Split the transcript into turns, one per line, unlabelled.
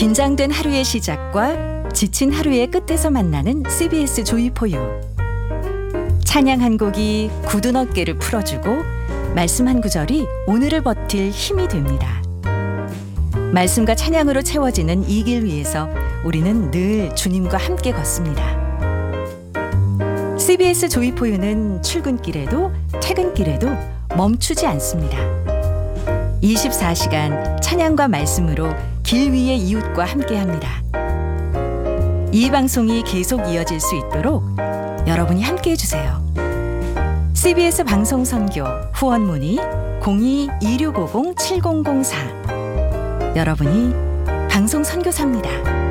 긴장된 하루의 시작과 지친 하루의 끝에서 만나는 CBS 조이포유. 찬양 한 곡이 굳은 어깨를 풀어주고 말씀 한 구절이 오늘을 버틸 힘이 됩니다. 말씀과 찬양으로 채워지는 이 길 위에서 우리는 늘 주님과 함께 걷습니다. CBS 조이포유는 출근길에도 퇴근길에도 멈추지 않습니다. 24시간 찬양과 말씀으로 길 위의 이웃과 함께합니다. 이 방송이 계속 이어질 수 있도록 여러분이 함께해 주세요. CBS 방송 선교 후원 문의 02-2650-7004. 여러분이 방송 선교사입니다.